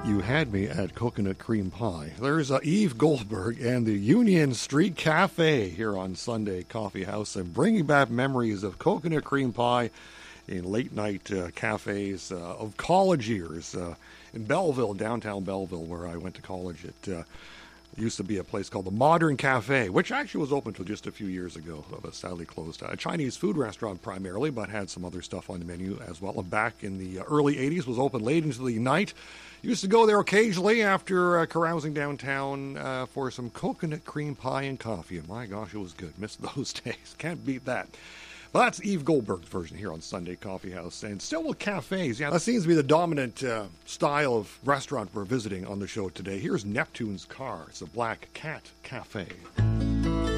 You had me at coconut cream pie. There's Eve Goldberg and the Union Street Cafe here on Sunday Coffee House, and bringing back memories of coconut cream pie in late-night cafes of college years in Belleville, downtown Belleville, where I went to college. It used to be a place called the Modern Cafe, which actually was open until just a few years ago, but sadly closed. A Chinese food restaurant primarily, but had some other stuff on the menu as well. And back in the early 80s, was open late into the night. Used to go there occasionally after carousing downtown for some coconut cream pie and coffee. And my gosh, it was good. Missed those days. Can't beat that. Well, that's Eve Goldberg's version here on Sunday Coffee House. And still with cafes. Yeah, that seems to be the dominant style of restaurant we're visiting on the show today. Here's Neptune's Car. It's a Black Cat Cafe.